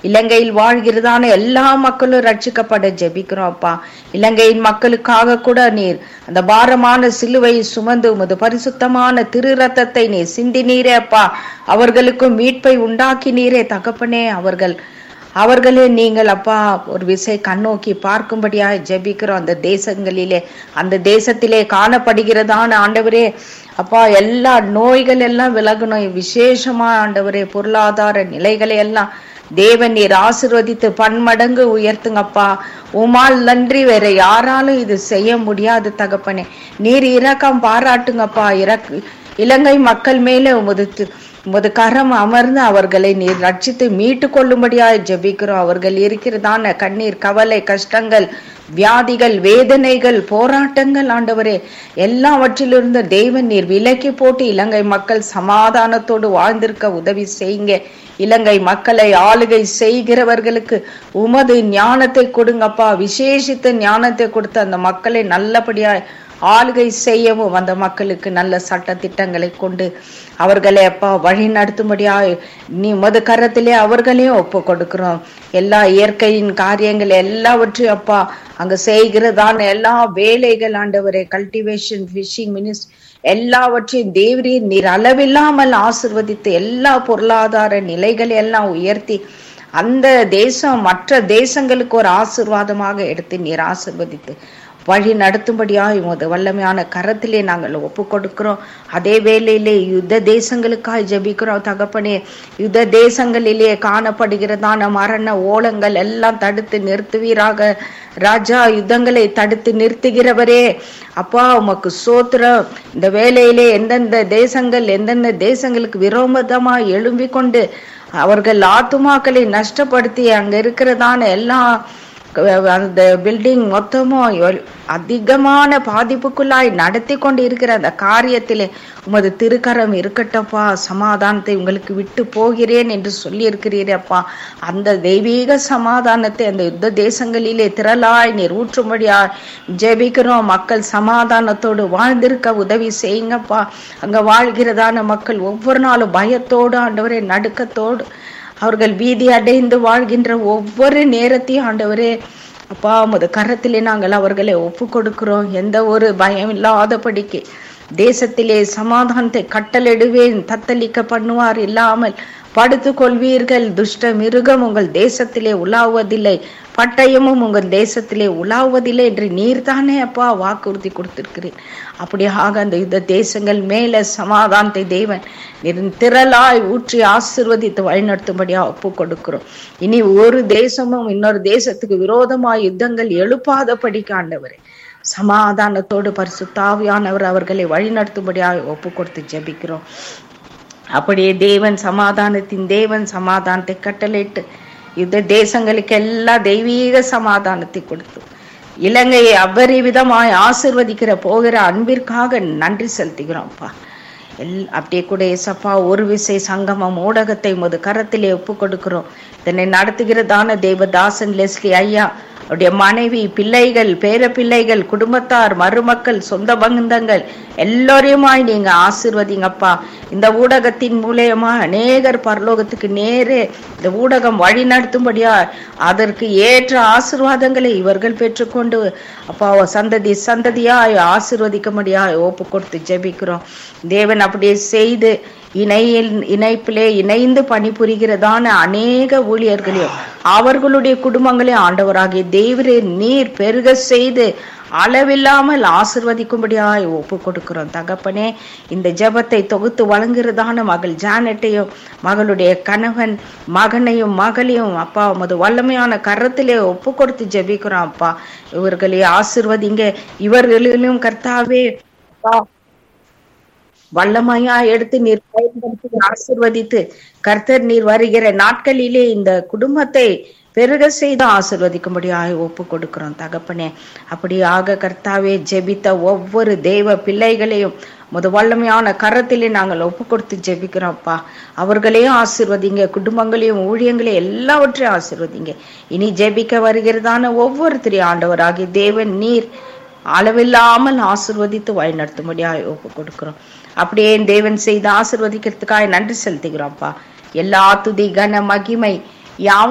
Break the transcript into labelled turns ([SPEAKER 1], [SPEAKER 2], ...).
[SPEAKER 1] இலங்கையில் வாழ்கிறதான எல்லா மக்களும் ரட்சிக்கப்பட ஜெபிக்கிறோம் அப்பா. இலங்கையின் மக்களுக்காக கூட நீர் அந்த பாரமான சிலுவை சுமந்து உமது பரிசுத்தமான திரு ரத்தத்தை நீர் சிந்தினீரே அப்பா. அவர்களுக்கும் மீட்பை உண்டாக்கினீரே தகப்பனே. அவர்களே நீங்கள் அப்பா ஒரு விசை கண்ணோக்கி பார்க்கும்படியாக ஜெபிக்கிறோம். அந்த தேசங்களிலே, அந்த தேசத்திலே காணப்படுகிறதான ஆண்டவரே அப்பா எல்லா நோய்கள் எல்லாம் விலகணும். விசேஷமா ஆண்டவரே பொருளாதார நிலைகளை எல்லாம் தேவன் நீர் ஆசீர்வதித்து பன்மடங்கு உயர்த்துங்கப்பா. உமால் நன்றி, வேற யாராலும் இது செய்ய முடியாது தகப்பனே. நீர் இரக்கம் பாராட்டுங்கப்பா. இலங்கை மக்கள் மேல உமது கரம் அமர்ந்து அவர்களை நீர் ரட்சித்து மீட்டு கொள்ளும்படியாய் ஜெபிக்கிறோம். அவர்கள் இருக்கிறதான கண்ணீர், கவலை, கஷ்டங்கள், வியாதிகள், வேதனைகள், போராட்டங்கள் ஆண்டவரே எல்லாவற்றிலிருந்து தேவன் நீர் விலக்கி போட்டு இலங்கை மக்கள் சமாதானத்தோடு வாழ்ந்திருக்க உதவி செய்யுங்க. இலங்கை மக்களை ஆளுகை செய்கிறவர்களுக்கு உமது ஞானத்தை கொடுங்கப்பா. விசேஷித்த ஞானத்தை கொடுத்து அந்த மக்களை நல்லபடியாய் ஆளுகை செய்யவும் அந்த மக்களுக்கு நல்ல சட்ட திட்டங்களை கொண்டு அவர்களை அப்பா வழி நடத்தும்படியாய் நீ மது கரத்திலே அவர்களையும் ஒப்பு கொடுக்கிறோம். எல்லா இயற்கையின் காரியங்கள் எல்லாவற்றையும் அப்பா அங்க செய்கிறதான எல்லா வேலைகள் ஆண்டவரே, கல்டிவேஷன், ஃபிஷிங், மினிஸ்ட்ரி எல்லாவற்றையும் தேவரே நீர் அளவில்லாமல் ஆசீர்வதித்து எல்லா பொருளாதார நிலைகளை எல்லாம் உயர்த்தி அந்த தேசம் மற்ற தேசங்களுக்கு ஒரு ஆசீர்வாதமாக எடுத்து நீர் ஆசீர்வதித்து வழி நடத்தும்படியாக உமது வல்லமையான கரத்திலே நாங்கள் ஒப்பு கொடுக்கிறோம். அதே வேளையிலே யுத்த தேசங்களுக்காக ஜெபிக்கிறோம் தகப்பனே. யுத்த தேசங்களிலே காணப்படுகிறதான மரண ஓலங்கள் எல்லாம் தடுத்து நிறுத்துவீராக ராஜா. யுத்தங்களை தடுத்து நிறுத்துகிறவரே அப்பா உமக்கு சோத்திரம். இந்த வேளையிலே எந்தெந்த தேசங்களுக்கு விரோதமா எழும்பிக் கொண்டு அவர்கள் ஆத்துமாக்களை நஷ்டப்படுத்தி அங்க இருக்கிறதான எல்லா அந்த பில்டிங் மொத்தமும் அதிகமான பாதிப்புக்குள்ளாய் நடத்தி கொண்டு இருக்கிற அந்த காரியத்திலே உமது திருக்கரம் இருக்கட்டப்பா. சமாதானத்தை உங்களுக்கு விட்டு போகிறேன் என்று சொல்லி இருக்கிறீரப்பா. அந்த தெய்வீக சமாதானத்தை அந்த யுத்த தேசங்களிலே திரளாய் நீர் ஊற்றும்படியா ஜெபிக்கிறோம். மக்கள் சமாதானத்தோடு வாழ்ந்திருக்க உதவி செய்யுங்கப்பா. அங்க வாழ்கிறதான மக்கள் ஒவ்வொரு நாளும் பயத்தோடு ஆண்டவரே, நடுக்கத்தோடு அவர்கள் பீதி அடைந்து வாழ்கின்ற ஒவ்வொரு நேரத்தையும் ஆண்டவரே அப்பா உமது கரத்திலே நாங்கள் அவர்களை ஒப்பு கொடுக்கிறோம். எந்த ஒரு பயம் இல்லாதபடிக்கு தேசத்திலே சமாதானத்தை கட்டளிடுவேன், தத்தளிக்க பண்ணுவார் இல்லாமல் படுத்து கொள்வீர்கள். துஷ்ட மிருகம் உங்கள் தேசத்திலே உலாவுவதில்லை, பட்டயமும் உங்கள் தேசத்திலே உலாவுவதில்லை என்று நீர்தானே அப்பா வாக்குறுதி கொடுத்திருக்கிறேன். அப்படியாக அந்த யுத்த தேசங்கள் மேல சமாதானத்தை தேவன் திரளாய் ஊற்றி ஆசீர்வதித்து வழிநடத்தும்படியா ஒப்பு கொடுக்கிறோம். இனி ஒரு தேசமும் இன்னொரு தேசத்துக்கு விரோதமாய் யுத்தங்கள் எழுப்பாதபடிக்க ஆண்டவரே சமாதானத்தோடு பரிசுத்த ஆவியானவர் அவர்களை வழிநடத்தும்படியாக ஒப்பு கொடுத்து ஜெபிக்கிறோம். அப்படியே தேவன் சமாதானத்தை கட்டளையிட்டு யுத்த தேசங்களுக்கு எல்லா தெய்வீக சமாதானத்தை கொடுத்து இலங்கையை அபரிவிதமாய் ஆசீர்வதிக்கிற போகிற அன்பிற்காக நன்றி செலுத்துகிறோம் அப்பா. அப்படியே கூட ஏசப்பா ஒரு விசை சங்கமம் ஊடகத்தை உமது கரத்திலே ஒப்பு கொடுக்கிறோம். இதனை நடத்துகிறதான தேவதாசன் லெஸ்லி ஐயா, அவருடைய மனைவி, பிள்ளைகள், பேர பிள்ளைகள், குடும்பத்தார், மருமக்கள், சொந்த பந்தங்கள் எல்லோரையுமாய் நீங்க ஆசீர்வதிங்கப்பா. இந்த ஊடகத்தின் மூலமா அநேகர் பரலோகத்துக்கு நேரே இந்த ஊடகம் வழி நடத்தும்படியா அதற்கு ஏற்ற ஆசீர்வாதங்களை இவர்கள் பெற்றுக்கொண்டு அப்பா சந்ததியாய் ஆசீர்வதிக்கும்படியா ஒப்பு கொடுத்து ஜெபிக்கிறோம். தேவன் அப்படியே செய்து இணைப்பிலே இணைந்து பணிபுரிகிறதான அநேக ஊழியர்களையும் அவர்களுடைய குடும்பங்களையும் ஆண்டவராகிய தேவரே நீர் பெருக செய்து அளவில்லாமல் ஆசீர்வதிக்கும்படியாய் ஒப்பு கொடுக்கிறோம் தகப்பனே. இந்த ஜெபத்தை தொகுத்து வழங்குகிறதான மகள் ஜானட்டையும் மகளுடைய கணவன் மகனையும் மகளையும் அப்பா உமது வல்லமையான கரத்திலே ஒப்பு கொடுத்து ஜெபிக்கிறோம் அப்பா. இவர்களை ஆசீர்வதிங்க. இவர்களிலும் கர்த்தாவே அப்பா வல்லமையா எடுத்து நீர் பயன்படுத்தி ஆசீர்வதித்து கர்த்தர் நீர் வருகிற நாட்களிலே இந்த குடும்பத்தை பெருக செய்து ஆசீர்வதிக்கும்படியாக ஒப்பு கொடுக்கிறோம் தகப்பனே. அப்படியாக கர்த்தாவே ஜெபித்த ஒவ்வொரு தெய்வ பிள்ளைகளையும் முத வல்லமையான கரத்திலே நாங்கள் ஒப்பு கொடுத்து ஜெபிக்கிறோம்ப்பா. அவர்களையும் ஆசீர்வதிங்க, குடும்பங்களையும் ஊழியங்களையும் எல்லாவற்றையும் ஆசீர்வதிங்க. இனி ஜெபிக்க வருகிறதான ஒவ்வொருத்தரையும் ஆண்டவராகிய தேவன் நீர் அளவில்லாமல் ஆசீர்வதித்து வழி நடத்தும்படியாக ஒப்பு கொடுக்கிறோம். அப்படியே தேவன் செய்து ஆசீர்வதிக்கிறதுக்காக நன்றி செலுத்துகிறோம்ப்பா. எல்லா துதி கன மகிமை யாவும்